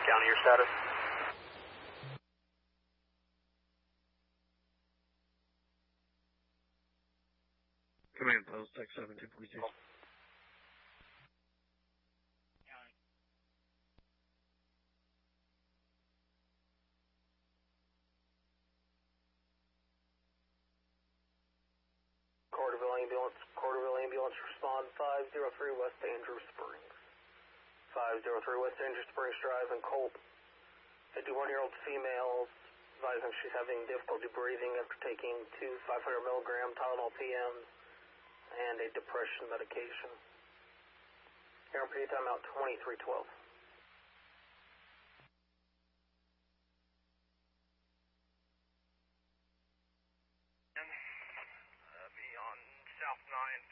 County, your status? Command post, X7242. Corderville ambulance, respond 503 West Andrew Springs. 503 West Andrew Springs Drive in Colt. 51-year-old female, advising she's having difficulty breathing after taking 2 500 milligram Tylenol PMs and a depression medication. RMPD timeout 2312. Be on South 9